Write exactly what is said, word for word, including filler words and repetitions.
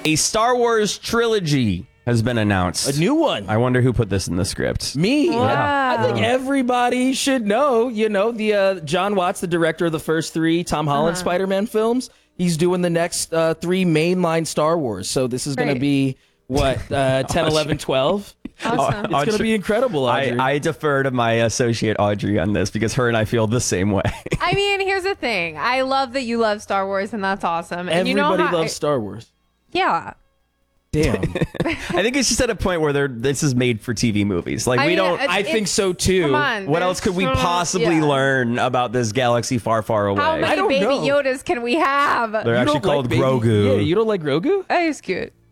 A Star Wars trilogy has been announced. A new one. I wonder who put this in the script. Me. Wow. I think everybody should know. You know, the uh, John Watts, the director of the first three Tom Holland Uh-huh. Spider-Man films, he's doing the next uh, three mainline Star Wars. So this is going to Great. be, what, uh, ten, eleven, twelve? Awesome. It's going to be incredible, Audrey. I, I defer to my associate Audrey on this because her and I feel the same way. I mean, here's the thing. I love that you love Star Wars, and that's awesome. And Everybody you know how, loves Star Wars. Yeah. Damn. I think it's just at a point where they're, this is made for T V movies. Like, I we mean, don't... it's- I think so, too. Come on. What there's else could we so- possibly yeah. learn about this galaxy far, far away? How many I don't baby know. Yodas can we have? They're You actually don't like called baby- Grogu. Yeah, you don't like Grogu? Oh, he's cute.